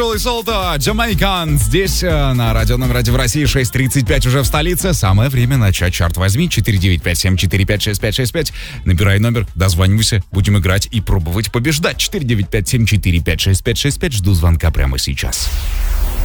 Солто, Jamaican. Здесь на радио номер 1 в России, 6:35 уже в столице. Самое время начать чарт. Возьми 495-745-6565. Набирай номер, дозванивайся. Будем играть и пробовать побеждать. 495-745-6565. Жду звонка прямо сейчас.